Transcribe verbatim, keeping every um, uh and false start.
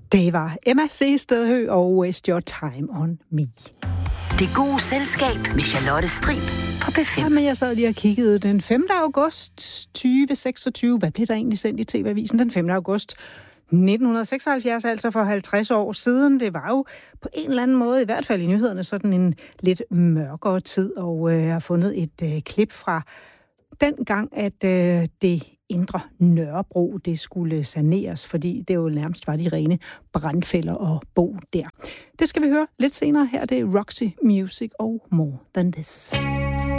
Det var Emma C. Stedhø og Waste Your Time on Me. Det gode selskab med Charlotte Strib på P fem. Jamen, jeg sad lige og kiggede den femte august tyve seksogtyve. Hvad blev der egentlig sendt i T V-avisen den femte august nitten seksoghalvfjerds, altså for halvtreds år siden? Det var jo på en eller anden måde, i hvert fald i nyhederne, sådan en lidt mørkere tid, og øh, jeg har fundet et øh, klip fra den gang, at øh, det indre Nørrebro, det skulle saneres, fordi det jo nærmest var de rene brandfælder at bo der. Det skal vi høre lidt senere. Her er det Roxy Music og More Than This.